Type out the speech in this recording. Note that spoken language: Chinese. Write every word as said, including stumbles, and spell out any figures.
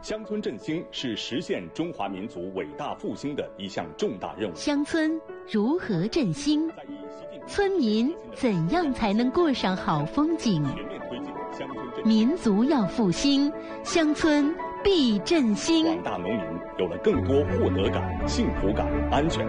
乡村振兴是实现中华民族伟大复兴的一项重大任务。 乡村如何振兴？村民怎样才能过上好风景？民族要复兴，乡村必振兴。 广大农民有了更多获得感、幸福感、安全感。